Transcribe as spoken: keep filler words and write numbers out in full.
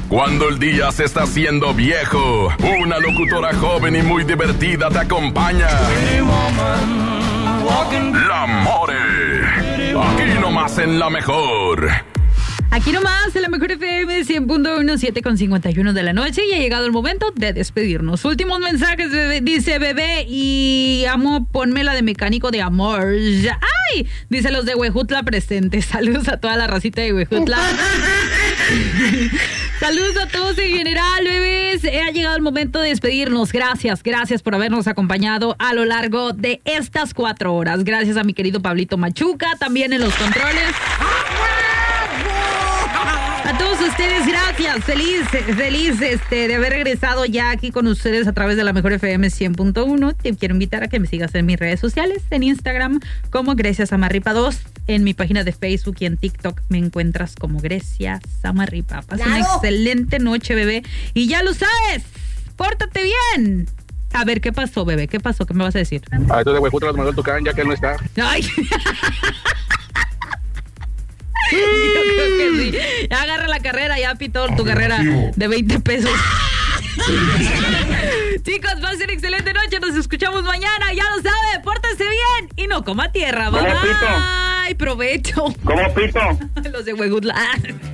Cuando el día se está haciendo viejo, una locutora joven y muy divertida te acompaña. La More. Aquí nomás en La Mejor. Aquí nomás, en La Mejor F M cien punto uno, siete con cincuenta y uno de la noche, y ha llegado el momento de despedirnos. Últimos mensajes, bebé, dice bebé, y amo, ponme la de mecánico de amor. ¡Ay! Dice los de Huejutla presentes. Saludos a toda la racita de Huejutla. Saludos a todos en general, bebés. Ha llegado el momento de despedirnos. Gracias, gracias por habernos acompañado a lo largo de estas cuatro horas. Gracias a mi querido Pablito Machuca, también en los controles. A todos ustedes, gracias. Feliz, feliz este, de haber regresado ya aquí con ustedes a través de La Mejor F M cien punto uno. Te quiero invitar a que me sigas en mis redes sociales, en Instagram como Grecia Samarripa dos, en mi página de Facebook y en TikTok me encuentras como Grecia Samarripa. Pasa una excelente noche, bebé. Y ya lo sabes, pórtate bien. A ver, ¿qué pasó, bebé? ¿Qué pasó? ¿Qué me vas a decir? A esto de Huejutla los mandó el Tucán, ya que él no está. Ay. Yo creo que sí. Ya agarra la carrera, ya pitó tu carrera de veinte pesos. Chicos, va a ser excelente noche. Nos escuchamos mañana. Ya lo sabe, pórtense bien y no coma tierra. Bye. Provecho. ¿Cómo pito? Los de Huejutla.